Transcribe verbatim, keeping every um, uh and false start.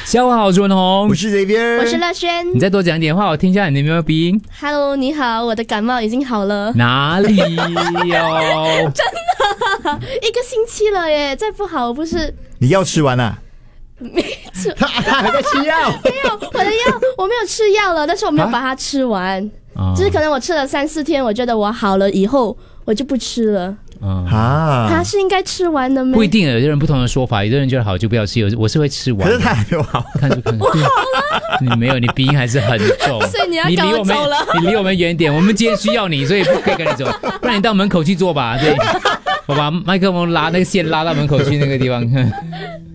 下午好，我是文宏， 我是 Xavier， 我是乐轩。 你再多讲点话，我听一下你有没有鼻音。 Hello， 你好，我的感冒已经好了。 哪里有？ 真的，一个星期了耶，再不好不是。 你药吃完了？ 没吃， 他他还在吃药？ 没有，我的药我没有吃药了，但是我没有把它吃完， 啊、 就是可能我吃了三四天，我觉得我好了以后，我就不吃了。 啊， 他是应该吃完的吗？ 不一定，有些人不同的说法，有的人觉得好就不要吃，有我是会吃完。 可是他还没有好， 看就看。我好了，你没有，你鼻音还是很重， 所以你要赶你离我们走了， 你离我们远一点。我们今天需要你，所以不可以跟你走，不然你到门口去坐吧。对，我把麦克风拉那个线拉到门口去那个地方。